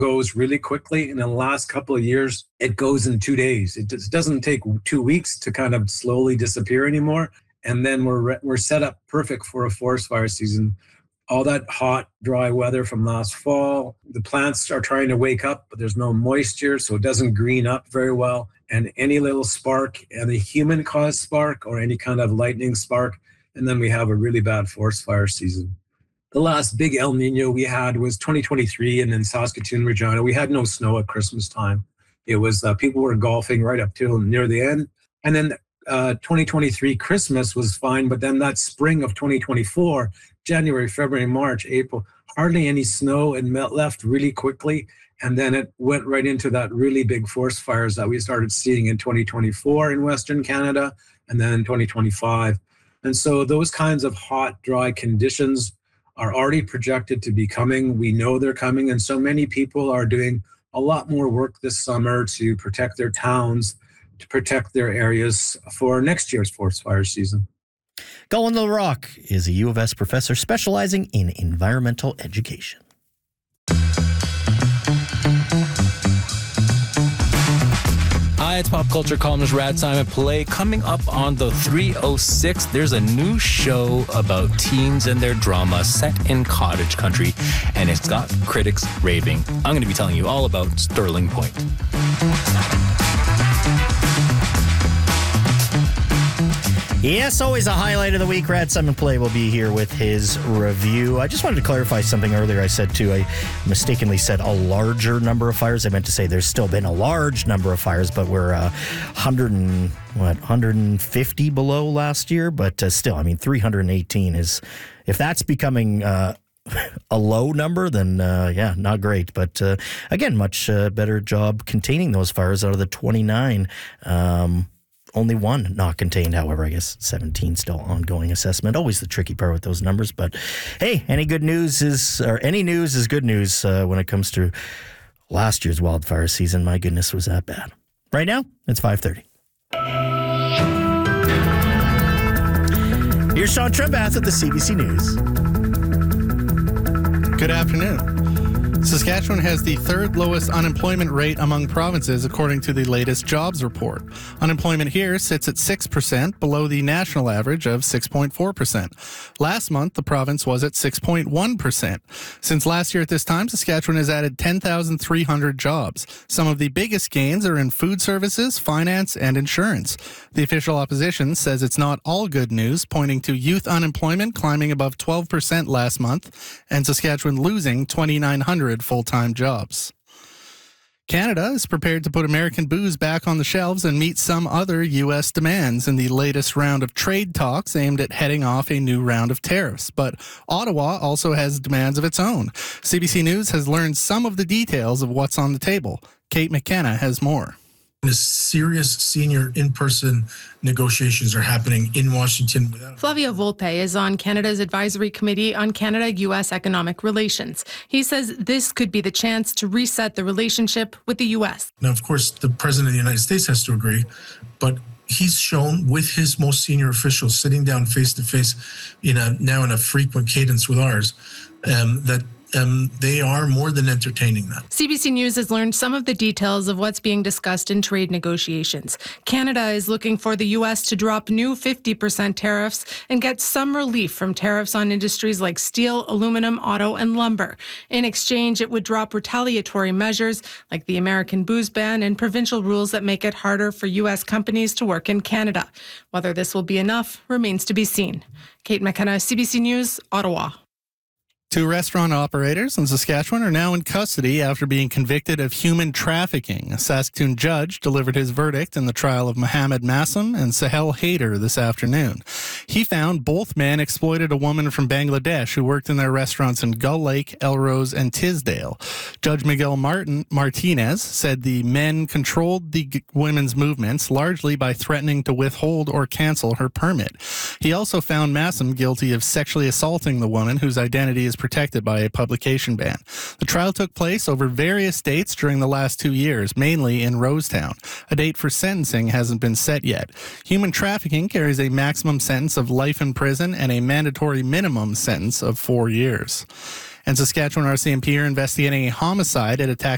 goes really quickly. In the last couple of years, it goes in 2 days. It just doesn't take 2 weeks to kind of slowly disappear anymore. And then we're set up perfect for a forest fire season. All that hot, dry weather from last fall, the plants are trying to wake up, but there's no moisture, so it doesn't green up very well. And any little spark, any human-caused spark or any kind of lightning spark, and then we have a really bad forest fire season. The last big El Nino we had was 2023, and in Saskatoon, Regina, we had no snow at Christmas time. It was people were golfing right up till near the end. And then 2023 Christmas was fine, but then that spring of 2024, January, February, March, April, hardly any snow and left really quickly. And then it went right into that really big forest fires that we started seeing in 2024 in Western Canada and then in 2025. And so those kinds of hot, dry conditions are already projected to be coming. We know they're coming. And so many people are doing a lot more work this summer to protect their towns, to protect their areas for next year's forest fire season. Colin LaRock is a U of S professor specializing in environmental education. Hi, it's pop culture columnist Rad Simon Pillay. Coming up on the 306, there's a new show about teens and their drama set in cottage country, and it's got critics raving. I'm going to be telling you all about Sterling Point. Yes, always a highlight of the week. Rad Simon Pillay will be here with his review. I just wanted to clarify something earlier. I mistakenly said a larger number of fires. I meant to say there's still been a large number of fires, but we're 150 below last year. But still, 318 is, if that's becoming a low number, then not great. But again, much better job containing those fires out of the 29. Only one not contained, however. I guess 17 still ongoing assessment. Always the tricky part with those numbers. But hey, any news is good news when it comes to last year's wildfire season. My goodness, was that bad. Right now, it's 5:30. Here's Sean Trebath at the CBC News. Good afternoon. Saskatchewan has the third lowest unemployment rate among provinces, according to the latest jobs report. Unemployment here sits at 6%, below the national average of 6.4%. Last month, the province was at 6.1%. Since last year at this time, Saskatchewan has added 10,300 jobs. Some of the biggest gains are in food services, finance, and insurance. The official opposition says it's not all good news, pointing to youth unemployment climbing above 12% last month and Saskatchewan losing 2,900 full-time jobs. Canada is prepared to put American booze back on the shelves and meet some other U.S. demands in the latest round of trade talks aimed at heading off a new round of tariffs. But Ottawa also has demands of its own. CBC News has learned some of the details of what's on the table. Kate McKenna has more. Serious senior in-person negotiations are happening in Washington. Flavio Volpe is on Canada's Advisory Committee on Canada-U.S. Economic Relations. He says this could be the chance to reset the relationship with the U.S. Now, of course, the President of the United States has to agree, but he's shown with his most senior officials sitting down face-to-face now in a frequent cadence with ours, that they are more than entertaining that. CBC News has learned some of the details of what's being discussed in trade negotiations. Canada is looking for the U.S. to drop new 50% tariffs and get some relief from tariffs on industries like steel, aluminum, auto, and lumber. In exchange, it would drop retaliatory measures like the American booze ban and provincial rules that make it harder for U.S. companies to work in Canada. Whether this will be enough remains to be seen. Kate McKenna, CBC News, Ottawa. 2 restaurant operators in Saskatchewan are now in custody after being convicted of human trafficking. A Saskatoon judge delivered his verdict in the trial of Mohammed Massam and Sahel Haider this afternoon. He found both men exploited a woman from Bangladesh who worked in their restaurants in Gull Lake, Elrose, and Tisdale. Judge Miguel Martinez said the men controlled the women's movements largely by threatening to withhold or cancel her permit. He also found Massam guilty of sexually assaulting the woman whose identity is protected by a publication ban. The trial took place over various dates during the last 2 years, mainly in Rosetown. A date for sentencing hasn't been set yet. Human trafficking carries a maximum sentence of life in prison and a mandatory minimum sentence of 4 years. And Saskatchewan RCMP are investigating a homicide at a taxi